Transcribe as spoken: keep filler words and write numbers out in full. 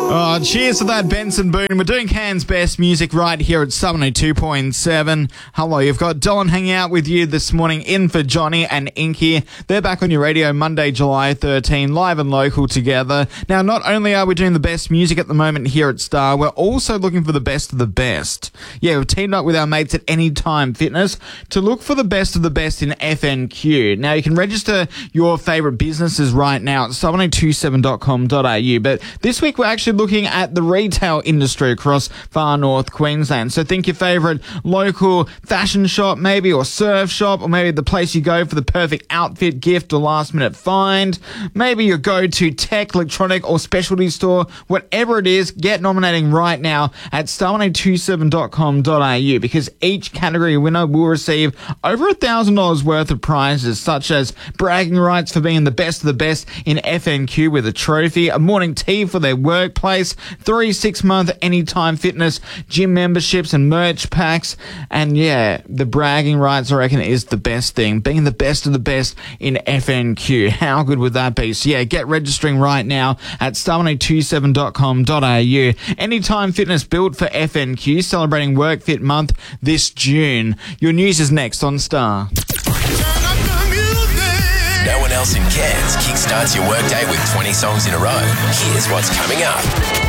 Oh, cheers to that, Benson Boone. We're doing Cairns' best music right here at seventy-two point seven. Hello, you've got Dylan hanging out with you this morning, in for Johnny and Inky. They're back on your radio Monday, July thirteenth, live and local together. Now, not only are we doing the best music at the moment here at Star, we're also looking for the best of the best. Yeah, we've teamed up with our mates at Anytime Fitness to look for the best of the best in F N Q. Now, you can register your favourite businesses right now at seven two seven dot com dot a u, but this week we're actually looking at the retail industry across far north Queensland. So think your favourite local fashion shop maybe, or surf shop, or maybe the place you go for the perfect outfit, gift, or last minute find. Maybe your go-to tech, electronic, or specialty store. Whatever it is, get nominating right now at seven two seven dot com dot a u, because each category winner will receive over one thousand dollars worth of prizes, such as bragging rights for being the best of the best in F N Q with a trophy, a morning tea for their workplace, three six-month Anytime Fitness gym memberships and merch packs. And yeah, the bragging rights, I reckon, is the best thing, being the best of the best in F N Q. How good would that be? So yeah, get registering right now at seven two seven dot com dot a u. Anytime Fitness, built for F N Q, celebrating Work Fit Month this June. Your news is next on Star. No one else in Cairns kickstarts your workday with twenty songs in a row. Here's what's coming up.